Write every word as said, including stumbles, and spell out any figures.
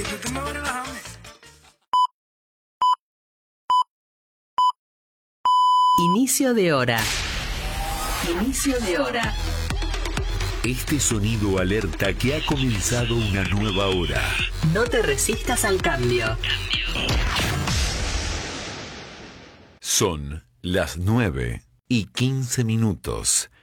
Inicio de hora. Inicio de hora. Este sonido alerta que ha comenzado una nueva hora. No te resistas al cambio. Son las nueve y quince minutos.